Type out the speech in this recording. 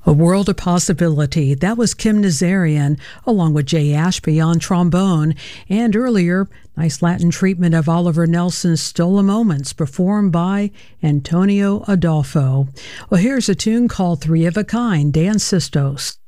A World of Possibility. That was Kim Nazarian, along with Jay Ashby on trombone. And earlier, nice Latin treatment of Oliver Nelson's Stolen Moments, performed by Antonio Adolfo. Well, here's a tune called Three of a Kind, Dan Sistos.